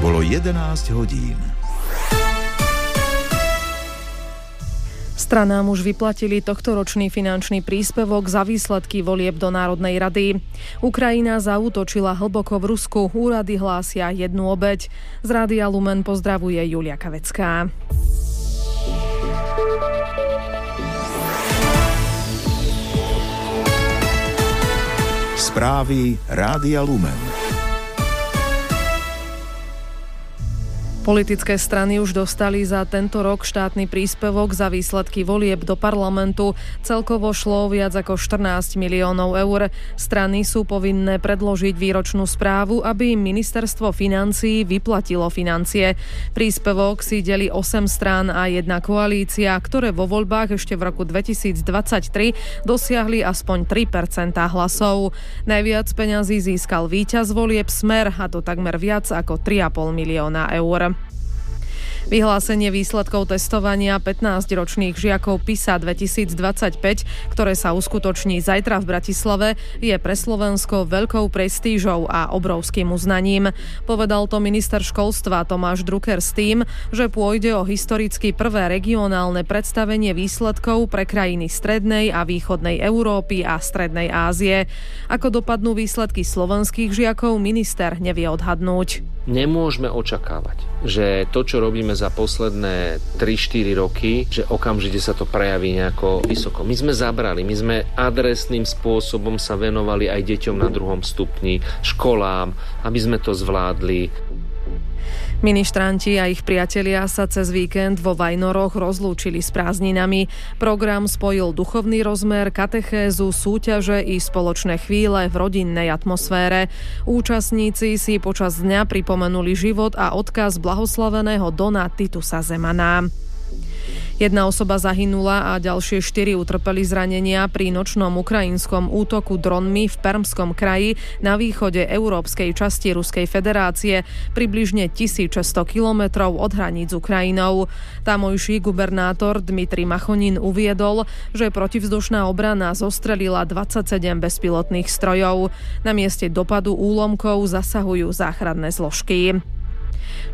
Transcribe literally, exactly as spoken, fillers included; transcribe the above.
Bolo jedenásť hodín. Stranám už vyplatili tohtoročný finančný príspevok za výsledky volieb do Národnej rady. Ukrajina zaútočila hlboko v Rusku, úrady hlásia jednu obeť. Z Rádia Lumen pozdravuje Julia Kavecká. Správy Rádia Lumen. Politické strany už dostali za tento rok štátny príspevok za výsledky volieb do parlamentu. Celkovo šlo viac ako štrnásť miliónov eur. Strany sú povinné predložiť výročnú správu, aby im ministerstvo financií vyplatilo financie. Príspevok si delí osem strán a jedna koalícia, ktoré vo voľbách ešte v roku dvetisícdvadsaťtri dosiahli aspoň tri percentá hlasov. Najviac peňazí získal víťaz volieb Smer, a to takmer viac ako tri a pol milióna eur. Vyhlásenie výsledkov testovania pätnásťročných žiakov PISA dvetisícdvadsaťpäť, ktoré sa uskutoční zajtra v Bratislave, je pre Slovensko veľkou prestížou a obrovským uznaním. Povedal to minister školstva Tomáš Drucker s tým, že pôjde o historicky prvé regionálne predstavenie výsledkov pre krajiny strednej a východnej Európy a strednej Ázie. Ako dopadnú výsledky slovenských žiakov, minister nevie odhadnúť. Nemôžeme očakávať, že to, čo robíme za posledné tri štyri roky, že okamžite sa to prejaví nejako vysoko. My sme zabrali, my sme adresným spôsobom sa venovali aj deťom na druhom stupni, školám, aby sme to zvládli. Ministranti a ich priatelia sa cez víkend vo Vajnoroch rozlúčili s prázdninami. Program spojil duchovný rozmer, katechézu, súťaže i spoločné chvíle v rodinnej atmosfére. Účastníci si počas dňa pripomenuli život a odkaz blahoslaveného Dona Titusa Zemana. Jedna osoba zahynula a ďalšie štyri utrpeli zranenia pri nočnom ukrajinskom útoku dronmi v Permskom kraji na východe európskej časti Ruskej federácie, približne tisícšesťsto kilometrov od hraníc s Ukrajinou. Tamojší gubernátor Dmitrij Machonin uviedol, že protivzdušná obrana zostrelila dvadsaťsedem bezpilotných strojov. Na mieste dopadu úlomkov zasahujú záchranné zložky.